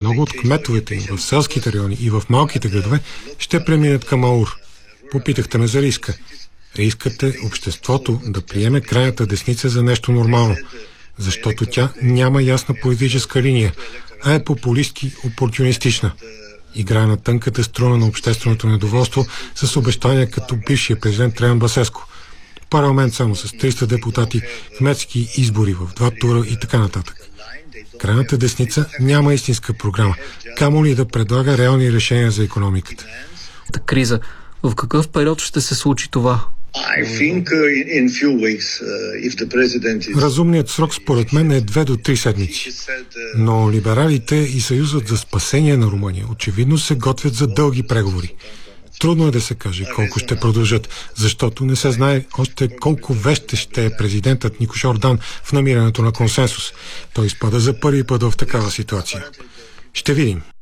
много от кметовете им в селските райони и в малките градове ще преминат към АУР. Попитахте ме за риска. Рискът е обществото да приеме крайната десница за нещо нормално, защото тя няма ясна политическа линия, а е популистки опортюнистична. Играе на тънката струна на общественото недоволство с обещания като бившия президент Траян Басеско. Парламент само с 300 депутати, кметски избори в 2 тура и така нататък. Крайната десница няма истинска програма, камо ли да предлага реални решения за икономиката. Криза. В какъв период ще се случи това? Разумният срок според мен е 2 до 3 седмици. Но либералите и Съюзът за спасение на Румъния очевидно се готвят за дълги преговори. Трудно е да се каже колко ще продължат, защото не се знае още колко вещ ще е президентът Никош Ордан в намирането на консенсус. Той изпада за първи път в такава ситуация. Ще видим.